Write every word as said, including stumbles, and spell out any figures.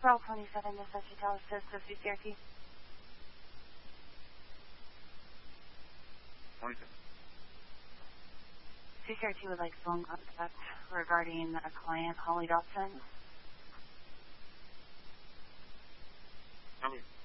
Roll twenty-seven, this is Hotel Assist of C C R T. twenty-seven. C C R T would like phone contact regarding a client, Holly Dobson. Okay.